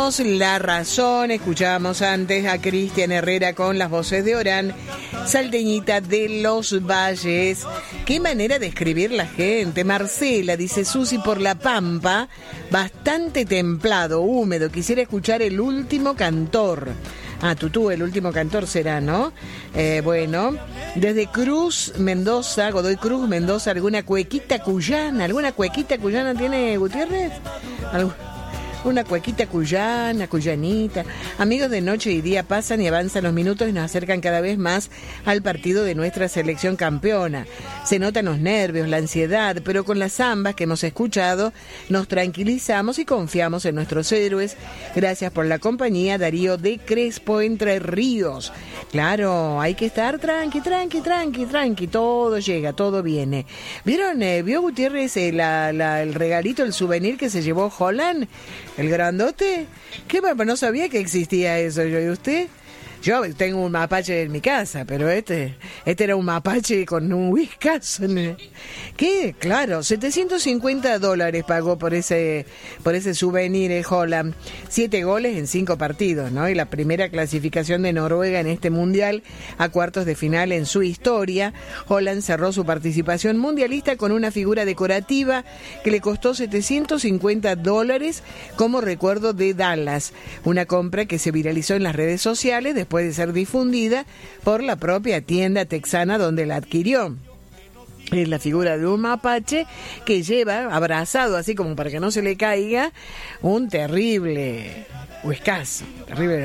La Razón, escuchábamos antes a Cristian Herrera con las voces de Orán, salteñita de los Valles. Qué manera de escribir la gente. Marcela dice: Susi, por La Pampa, bastante templado, húmedo, quisiera escuchar El Último Cantor. Ah, Tutú, El Último Cantor será, ¿no? Bueno, desde Cruz, Mendoza, Godoy Cruz, Mendoza, ¿alguna cuequita cuyana tiene Gutiérrez? Una cuequita cuyana, cuyanita. Amigos, de noche y día pasan y avanzan los minutos y nos acercan cada vez más al partido de nuestra selección campeona. Se notan los nervios, la ansiedad, pero con las zambas que hemos escuchado nos tranquilizamos y confiamos en nuestros héroes. Gracias por la compañía, Darío de Crespo, Entre Ríos. Claro, hay que estar tranqui, todo llega, todo viene. ¿Vieron? ¿Vio Gutiérrez el regalito, el souvenir que se llevó Holland? ¿El grandote? ¿Qué? No sabía que existía eso. ¿Y usted? Yo tengo un mapache en mi casa, pero este era un mapache con un whiskazo. ¿Qué? Claro, $750 pagó por ese souvenir Holland. 7 goles en 5 partidos, ¿no? Y la primera clasificación de Noruega en este mundial a cuartos de final en su historia. Holland cerró su participación mundialista con una figura decorativa que le costó $750 como recuerdo de Dallas. Una compra que se viralizó en las redes sociales después de ser difundida por la propia tienda texana donde la adquirió. Es la figura de un mapache que lleva abrazado, así como para que no se le caiga, un terrible huescazo. Terrible.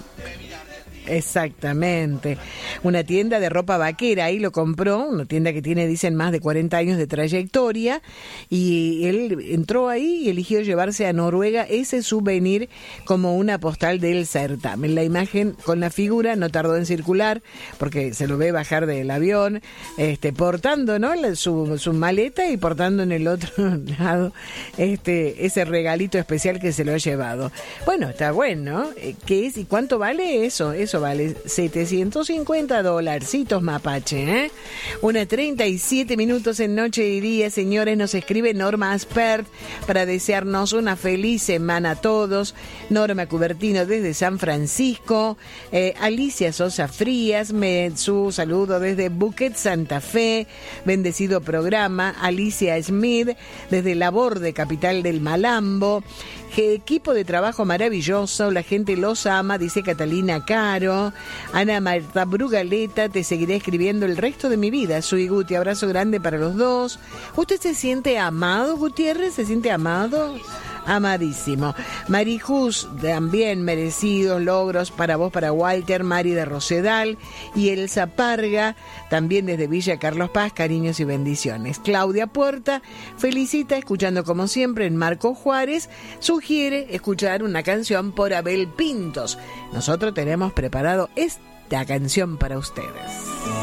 Exactamente. Una tienda de ropa vaquera, ahí lo compró, una tienda que tiene, dicen, más de 40 años de trayectoria, y él entró ahí y eligió llevarse a Noruega ese souvenir como una postal del certamen. La imagen con la figura no tardó en circular, porque se lo ve bajar del avión, portando, ¿no?, su maleta, y portando en el otro lado ese regalito especial que se lo ha llevado. Bueno, está bueno. ¿Qué es y cuánto vale eso? Eso vale $750, mapache, ¿eh? 1:37 minutos en Noche y Día, señores. Nos escribe Norma Aspert para desearnos una feliz semana a todos. Norma Cubertino desde San Francisco. Alicia Sosa Frías, su saludo desde Buquet, Santa Fe. Bendecido programa. Alicia Smith desde Laborde, capital del Malambo. Equipo de trabajo maravilloso, la gente los ama, dice Catalina Caro. Ana Marta Brugaleta, te seguiré escribiendo el resto de mi vida. Soy Guti, abrazo grande para los dos. ¿Usted se siente amado, Gutiérrez? ¿Se siente amado? Amadísimo. Marijus, también merecidos logros para vos, para Walter. Mari de Rosedal y Elsa Parga, también desde Villa Carlos Paz, cariños y bendiciones. Claudia Puerta felicita, escuchando como siempre en Marco Juárez, sugiere escuchar una canción por Abel Pintos. Nosotros tenemos preparado esta canción para ustedes.